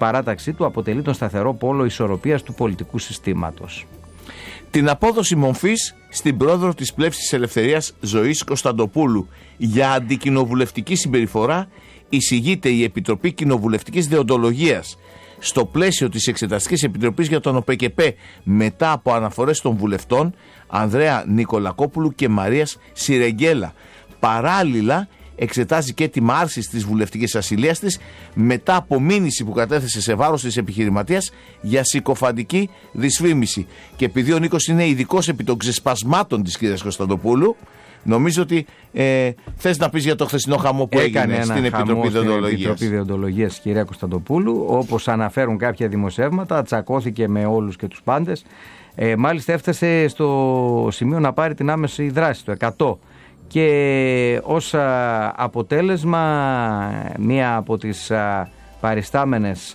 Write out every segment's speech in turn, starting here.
παράταξή του αποτελεί τον σταθερό πόλο ισορροπίας του πολιτικού συστήματος. Την απόδοση μομφής στην πρόεδρο της Πλεύσης Ελευθερίας Ζωής Κωνσταντοπούλου για αντικοινοβουλευτική συμπεριφορά εισηγείται η Επιτροπή Κοινοβουλευτικής Δεοντολογίας στο πλαίσιο της Εξεταστικής Επιτροπής για τον ΟΠΕΚΕΠΕ μετά από αναφορές των βουλευτών Ανδρέα Νικολακόπουλου και Μαρίας Σιρεγγέλα. Παράλληλα εξετάζει και έτοιμα άρσης της βουλευτικής ασυλίας της μετά από μήνυση που κατέθεσε σε βάρος της επιχειρηματίας για συκοφαντική δυσφήμιση. Και επειδή ο Νίκος είναι ειδικός επί των ξεσπασμάτων της κυρίας Κωνσταντοπούλου, νομίζω ότι θες να πεις για το χθεσινό χαμό που έγινε στην Επιτροπή Δεοντολογίας. Στην Επιτροπή Δεοντολογίας, κυρία Κωνσταντοπούλου, όπως αναφέρουν κάποια δημοσιεύματα, τσακώθηκε με όλους και τους πάντες. Μάλιστα έφτασε στο σημείο να πάρει την άμεση δράση, το 100. Και ως αποτέλεσμα μία από τις παριστάμενες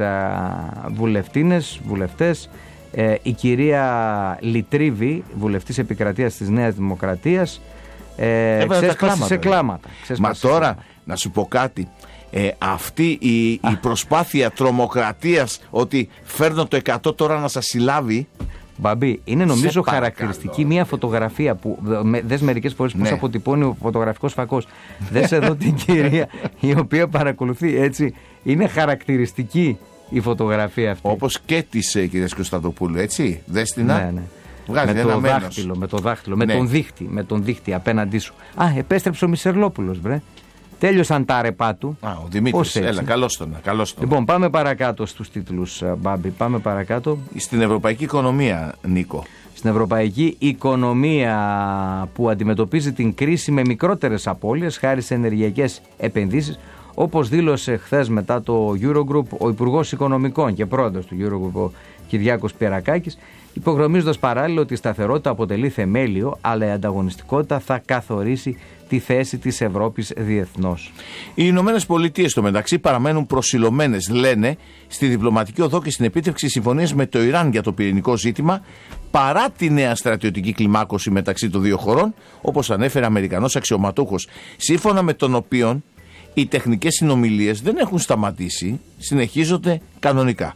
βουλευτές, η κυρία Λιτρίβη, βουλευτής επικρατείας της Νέας Δημοκρατίας, ξέσπασε σε κλάματα. Μα τώρα να σου πω κάτι, αυτή η προσπάθεια τρομοκρατίας ότι φέρνω το 100 τώρα να σας συλλάβει. Μπαμπή, είναι νομίζω χαρακτηριστική μια φωτογραφία που δες μερικές φορές πώς αποτυπώνει ο φωτογραφικός φακός. Δες εδώ την κυρία η οποία παρακολουθεί, έτσι. Είναι χαρακτηριστική η φωτογραφία αυτή. Όπως και της κυρίας Κωνσταντοπούλου, έτσι. Δες την. Ναι. Βγάζει με το δάχτυλο, με τον δίχτυ απέναντί σου. Επέστρεψε ο Μισερλόπουλος, βρε. Τέλειωσαν τα ρεπά του. Ο Δημήτρης, έλα, καλώς τον. Λοιπόν, πάμε παρακάτω στους τίτλους, Μπάμπη. Πάμε παρακάτω. Στην ευρωπαϊκή οικονομία, Νίκο. Στην ευρωπαϊκή οικονομία που αντιμετωπίζει την κρίση με μικρότερες απώλειες χάρη σε ενεργειακές επενδύσεις, όπως δήλωσε χθες μετά το Eurogroup ο Υπουργός Οικονομικών και πρόεδρος του Eurogroup, ο Κυριάκος Πιερακάκης, υπογραμμίζοντας παράλληλα ότι η σταθερότητα αποτελεί θεμέλιο, αλλά η ανταγωνιστικότητα θα καθορίσει τη θέση της Ευρώπης διεθνώς. Οι Ηνωμένες Πολιτείες στο μεταξύ παραμένουν προσιλωμένες, λένε, στη διπλωματική οδό και στην επίτευξη συμφωνίας με το Ιράν για το πυρηνικό ζήτημα, παρά τη νέα στρατιωτική κλιμάκωση μεταξύ των δύο χωρών, όπως ανέφερε Αμερικανός αξιωματούχος, σύμφωνα με τον οποίο οι τεχνικές συνομιλίες δεν έχουν σταματήσει, συνεχίζονται κανονικά.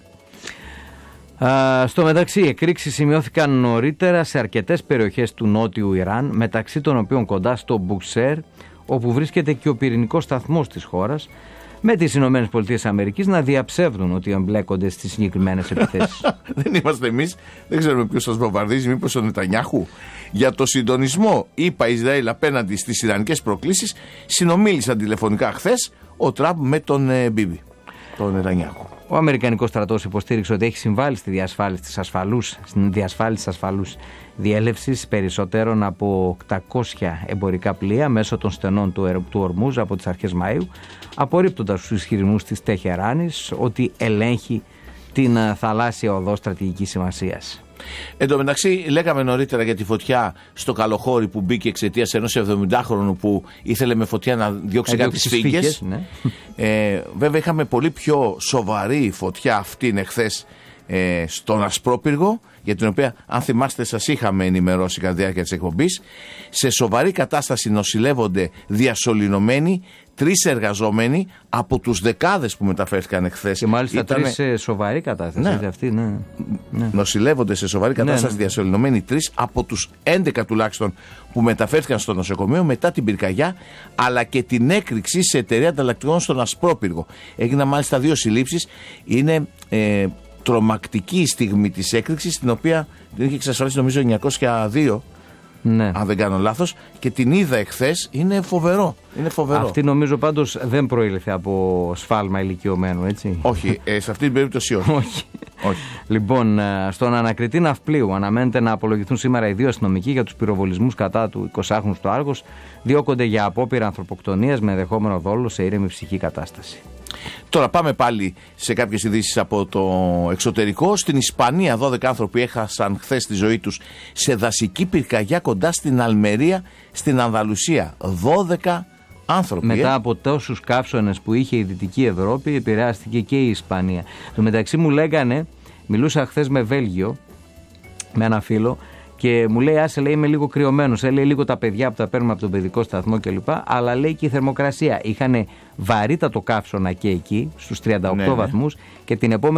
Στο μεταξύ, εκρήξεις σημειώθηκαν νωρίτερα σε αρκετές περιοχές του νότιου Ιράν, μεταξύ των οποίων κοντά στο Μπουξέρ, όπου βρίσκεται και ο πυρηνικός σταθμός της χώρας, με τις ΗΠΑ να διαψεύδουν ότι εμπλέκονται στις συγκεκριμένες επιθέσεις. Δεν είμαστε εμείς, δεν ξέρουμε ποιος σας βομβαρδίζει, μήπως ο Νετανιάχου. Για το συντονισμό, είπα Ισραήλ απέναντι στις ιρανικές προκλήσεις, συνομίλησαν τηλεφωνικά χθες ο Τραμπ με τον Μπίμπι, τον Νετανιάχου. Ο Αμερικανικός στρατός υποστήριξε ότι έχει συμβάλει στη διασφάλιση της ασφαλούς διέλευσης περισσότερων από 800 εμπορικά πλοία μέσω των στενών του Ορμούζ από τις αρχές Μαΐου, απορρίπτοντας τους ισχυρισμούς της Τεχεράνης ότι ελέγχει την θαλάσσια οδό στρατηγικής σημασίας. Εν τω μεταξύ, λέγαμε νωρίτερα για τη φωτιά στο Καλοχώρι που μπήκε εξαιτίας ενός 70χρονου που ήθελε με φωτιά να διώξει κάποιες φύγες. Ναι. Βέβαια, είχαμε πολύ πιο σοβαρή φωτιά αυτήν εχθές στον Ασπρόπυργο, για την οποία, αν θυμάστε, σας είχαμε ενημερώσει κατά τη διάρκεια της εκπομπής. Σε σοβαρή κατάσταση νοσηλεύονται διασωληνωμένοι 3 εργαζόμενοι από τους δεκάδες που μεταφέρθηκαν εχθές. Και μάλιστα 3 σε σοβαρή κατάσταση. Ναι. Αυτή, ναι. Νοσηλεύονται σε σοβαρή κατάσταση διασωληνωμένοι 3 από τους 11 τουλάχιστον που μεταφέρθηκαν στο νοσοκομείο μετά την πυρκαγιά, αλλά και την έκρηξη σε εταιρεία ανταλλακτικών στον Ασπρόπυργο. Έγιναν μάλιστα 2 συλλήψεις. Είναι τρομακτική η στιγμή της έκρηξης, την οποία την είχε εξασφαλίσει νομίζω 902. Ναι. Αν δεν κάνω λάθος, και την είδα εχθές. Είναι φοβερό. Αυτή νομίζω πάντως δεν προήλθε από σφάλμα ηλικιωμένου, έτσι. Όχι, σε αυτή την περίπτωση όχι. Όχι. Λοιπόν, στον ανακριτή ναυπλίου αναμένεται να απολογηθούν σήμερα οι 2 αστυνομικοί για τους πυροβολισμούς κατά του 20χρονου στο Άργος. Διώκονται για απόπειρα ανθρωποκτονίας με ενδεχόμενο δόλο σε ήρεμη ψυχική κατάσταση. Τώρα πάμε πάλι σε κάποιες ειδήσεις από το εξωτερικό. Στην Ισπανία 12 άνθρωποι έχασαν χθες τη ζωή τους σε δασική πυρκαγιά κοντά στην Αλμερία στην Ανδαλουσία. 12 άνθρωποι. Μετά από τόσους καύσονες που είχε η Δυτική Ευρώπη, επηρεάστηκε και η Ισπανία. Στο μεταξύ μου λέγανε, μιλούσα χθες με Βέλγιο, με ένα φίλο, και μου λέει, άσε, λέει, είμαι λίγο κρυωμένος. Λέει λίγο τα παιδιά που τα παίρνουμε από τον παιδικό σταθμό κλπ. Αλλά λέει και η θερμοκρασία. Είχαν βαρύτατο καύσωνα και εκεί, στους 38 βαθμούς, και την επόμενη